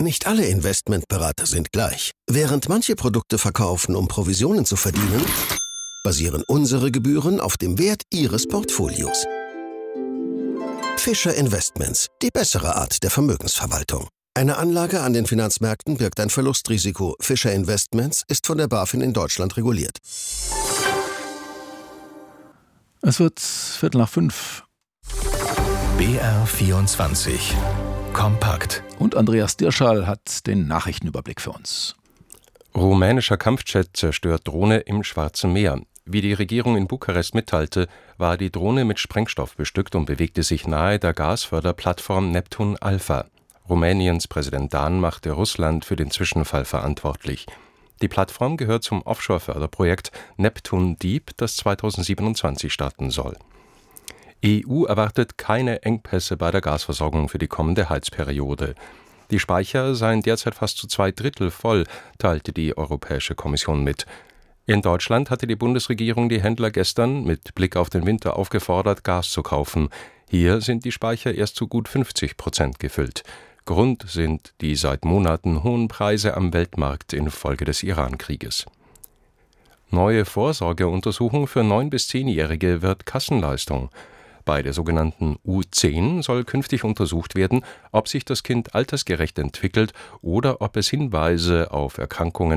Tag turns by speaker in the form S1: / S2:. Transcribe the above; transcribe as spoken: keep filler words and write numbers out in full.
S1: nicht alle Investmentberater sind gleich. Während manche Produkte verkaufen, um Provisionen zu verdienen, basieren unsere Gebühren auf dem Wert Ihres Portfolios. Fischer Investments, die bessere Art der Vermögensverwaltung. Eine Anlage an den Finanzmärkten birgt ein Verlustrisiko. Fischer Investments ist von der BaFin in Deutschland reguliert.
S2: Es wird Viertel nach fünf.
S3: B R vierundzwanzig. Kompakt.
S2: Und Andreas Dirschall hat den Nachrichtenüberblick für uns.
S4: Rumänischer Kampfjet zerstört Drohne im Schwarzen Meer. Wie die Regierung in Bukarest mitteilte, war die Drohne mit Sprengstoff bestückt und bewegte sich nahe der Gasförderplattform Neptun Alpha. Rumäniens Präsident Dan machte Russland für den Zwischenfall verantwortlich. Die Plattform gehört zum Offshore-Förderprojekt Neptun Deep, das zweitausendsiebenundzwanzig starten soll. E U erwartet keine Engpässe bei der Gasversorgung für die kommende Heizperiode. Die Speicher seien derzeit fast zu zwei Drittel voll, teilte die Europäische Kommission mit. In Deutschland hatte die Bundesregierung die Händler gestern mit Blick auf den Winter aufgefordert, Gas zu kaufen. Hier sind die Speicher erst zu gut fünfzig Prozent gefüllt. Grund sind die seit Monaten hohen Preise am Weltmarkt infolge des Iran-Krieges. Neue Vorsorgeuntersuchung für neun- bis zehnjährige wird Kassenleistung. Bei der sogenannten U zehn soll künftig untersucht werden, ob sich das Kind altersgerecht entwickelt oder ob es Hinweise auf Erkrankungen